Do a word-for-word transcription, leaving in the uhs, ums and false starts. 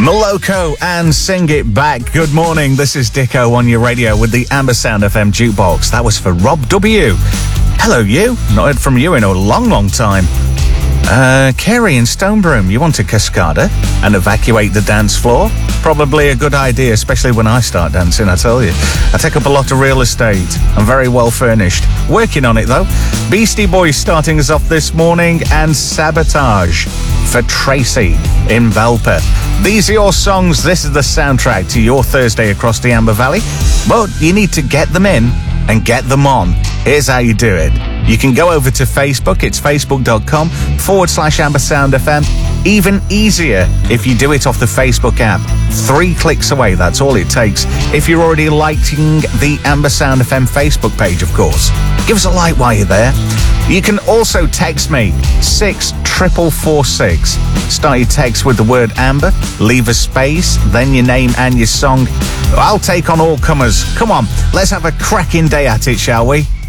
Moloko and Sing It Back. Good morning, this is Dicko on your radio with the Amber Sound F M Jukebox. That was for Rob W. Hello, you. Not heard from you in a long, long time. Uh, Kerry in Stonebroom, you want to cascada and evacuate the dance floor? Probably a good idea, especially when I start dancing, I tell you. I take up a lot of real estate. I'm very well furnished. Working on it, though. Beastie Boys starting us off this morning, and Sabotage for Tracy in Belper. These are your songs. This is the soundtrack to your Thursday across the Amber Valley. But you need to get them in and get them on. Here's how you do it. You can go over to Facebook. It's facebook.com forward slash Amber Sound FM. Even easier if you do it off the Facebook app. Three clicks away, that's all it takes. If you're already liking the Amber Sound F M Facebook page, of course. Give us a like while you're there. You can also text me, six triple four six. Start your text with the word Amber, leave a space, then your name and your song. I'll take on all comers. Come on, let's have a cracking day at it, shall we?